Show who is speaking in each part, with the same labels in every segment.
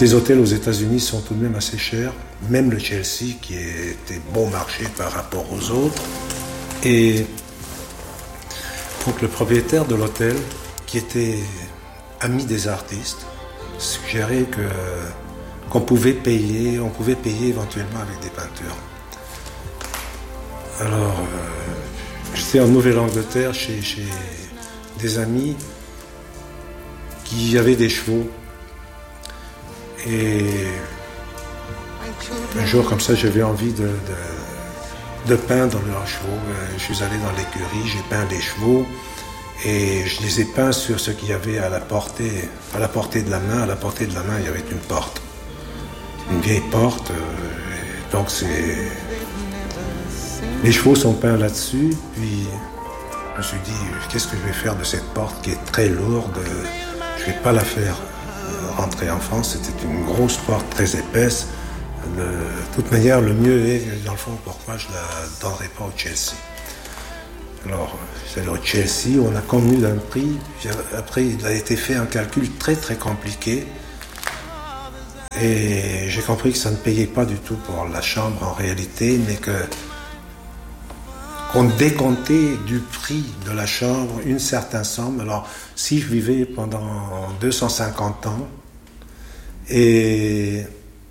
Speaker 1: les hôtels aux États-Unis sont tout de même assez chers, même le Chelsea qui était bon marché par rapport aux autres. Et donc le propriétaire de l'hôtel, qui était ami des artistes, suggérait qu'on pouvait payer éventuellement avec des peintures. Alors, j'étais en Nouvelle-Angleterre chez des amis qui avaient des chevaux. Et un jour, comme ça, j'avais envie de peindre leurs chevaux. Je suis allé dans l'écurie, j'ai peint les chevaux et je les ai peints sur ce qu'il y avait à la portée de la main. À la portée de la main, il y avait une porte, une vieille porte. Donc les chevaux sont peints là-dessus. Puis je me suis dit, qu'est-ce que je vais faire de cette porte qui est très lourde? Je ne vais pas la faire rentrer en France. C'était une grosse porte très épaisse. De toute manière, le mieux est, dans le fond, pourquoi je ne la donnerai pas au Chelsea. Alors, c'est au Chelsea, on a convenu d'un prix. Après, il a été fait un calcul très très compliqué. Et j'ai compris que ça ne payait pas du tout pour la chambre en réalité, mais qu'on décomptait du prix de la chambre une certaine somme. Alors, si je vivais pendant 250 ans, et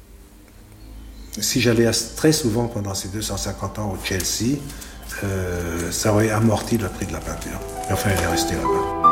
Speaker 1: si j'allais très souvent pendant ces 250 ans au Chelsea, ça aurait amorti le prix de la peinture. Et enfin, elle est restée là-bas.